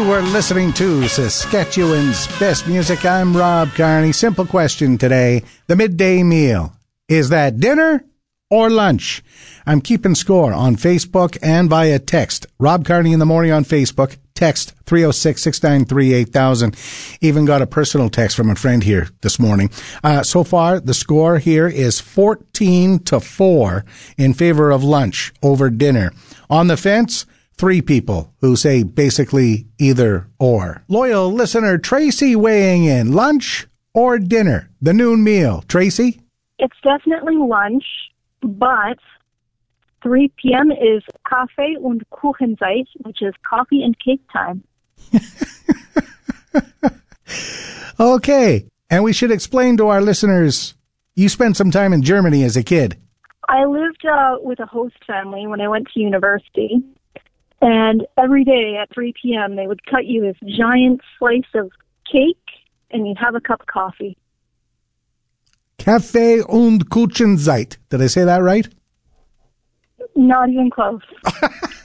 we're listening to Saskatchewan's best music. I'm Rob Carney. Simple question today. The midday meal. Is that dinner or lunch? I'm keeping score on Facebook and via text. Rob Carney in the morning on Facebook. Text 306-693-8000. Even got a personal text from a friend here this morning. So far, the score here is 14-4 in favor of lunch over dinner. On the fence, 3 people who say basically either or. Loyal listener Tracy weighing in. Lunch or dinner? The noon meal. Tracy? It's definitely lunch, but 3 p.m. is Kaffee und Kuchenzeit, which is coffee and cake time. Okay. And we should explain to our listeners, you spent some time in Germany as a kid. I lived with a host family when I went to university, and every day at 3 p.m. they would cut you this giant slice of cake, and you'd have a cup of coffee. Kaffee und Kuchenzeit. Did I say that right? Not even close.